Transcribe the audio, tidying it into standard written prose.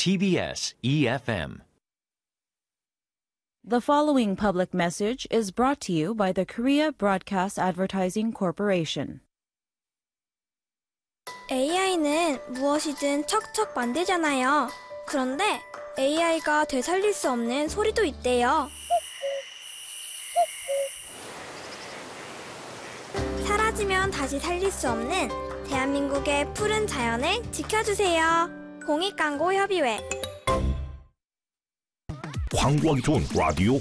TBS EFM. The following public message is brought to you by the Korea Broadcast Advertising Corporation. AI는 무엇이든 척척 만들잖아요. 그런데 AI가 되살릴 수 없는 소리도 있대요. 사라지면 다시 살릴 수 없는 대한민국의 푸른 자연을 지켜주세요. 공익광고협의회. 광고하기 좋은 라디오